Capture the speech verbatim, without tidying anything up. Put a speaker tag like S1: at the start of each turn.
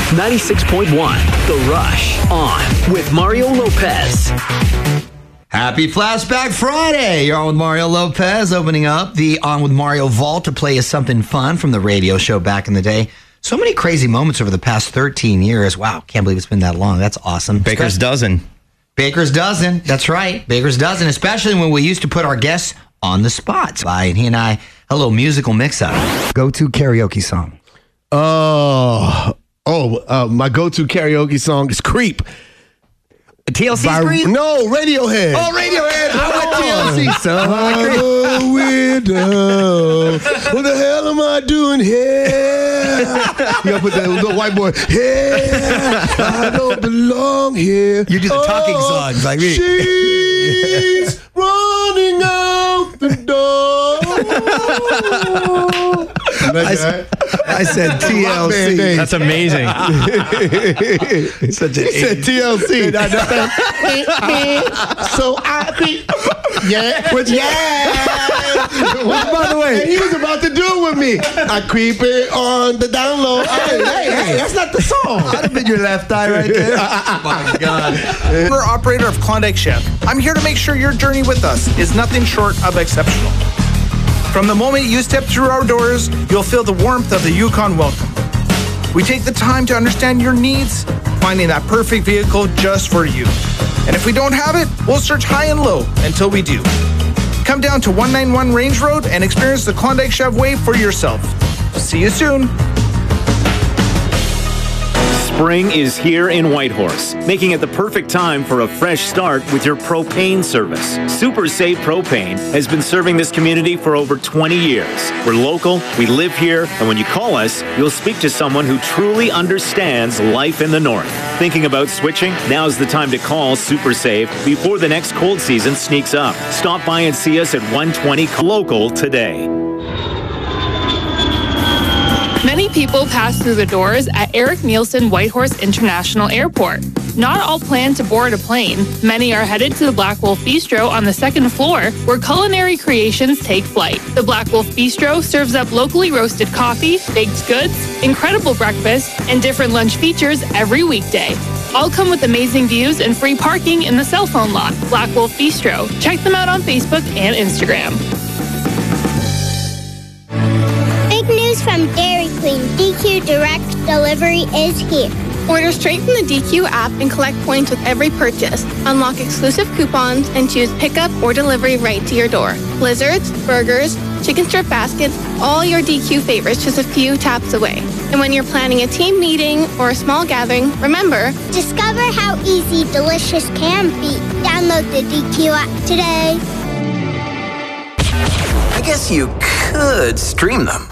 S1: ninety-six point one, The Rush, on with Mario Lopez.
S2: Happy Flashback Friday! You're on with Mario Lopez, opening up the On with Mario Vault to play us something fun from the radio show back in the day. So many crazy moments over the past thirteen years. Wow, can't believe it's been that long. That's awesome.
S3: Baker's
S2: Especially-
S3: dozen.
S2: Baker's dozen. That's right. Baker's dozen, especially when we used to put our guests on the spot. And he and I, a little musical mix-up. Go-to karaoke song.
S4: Oh, oh, uh, my go-to karaoke song is "Creep."
S2: T L C
S4: By,
S2: Creep?
S4: No, Radiohead.
S2: Oh, Radiohead. I went T L C, son.
S4: I'm a window. What the hell am I doing here? You gotta put that little white boy. Here, I don't belong here.
S2: You do the talking
S4: Oh,
S2: songs like me.
S4: She's running out the door.
S2: I, s- I said T L C.
S3: That's amazing.
S2: Such an
S4: He said T L C. So I creep. Yeah.
S2: Which, yeah.
S4: Which, by the way, and he was about to do it with me. I creep it on the down low. Hey, hey, hey, that's not the song.
S2: I'd have been your left eye right there. Oh, my God.
S5: Owner operator of Klondike Chef, I'm here to make sure your journey with us is nothing short of exceptional. From the moment you step through our doors, you'll feel the warmth of the Yukon welcome. We take the time to understand your needs, finding that perfect vehicle just for you. And if we don't have it, we'll search high and low until we do. Come down to one ninety-one Range Road and experience the Klondike Chef way for yourself. See you soon.
S6: Spring is here in Whitehorse, making it the perfect time for a fresh start with your propane service. Super Safe Propane has been serving this community for over twenty years. We're local, we live here, and when you call us, you'll speak to someone who truly understands life in the north. Thinking about switching? Now's the time to call Super Safe before the next cold season sneaks up. Stop by and see us at one twenty Local today.
S7: Many people pass through the doors at Eric Nielsen Whitehorse International Airport. Not all plan to board a plane. Many are headed to the Black Wolf Bistro on the second floor, where culinary creations take flight. The Black Wolf Bistro serves up locally roasted coffee, baked goods, incredible breakfast, and different lunch features every weekday. All come with amazing views and free parking in the cell phone lot. Black Wolf Bistro. Check them out on Facebook and Instagram.
S8: News from Dairy Queen. D Q Direct Delivery is here.
S9: Order straight from the D Q app and collect points with every purchase. Unlock exclusive coupons and choose pickup or delivery right to your door. Blizzards, burgers, chicken strip baskets, all your D Q favorites just a few taps away. And when you're planning a team meeting or a small gathering, remember,
S8: discover how easy delicious can be. Download the D Q app today.
S10: I guess you could stream them.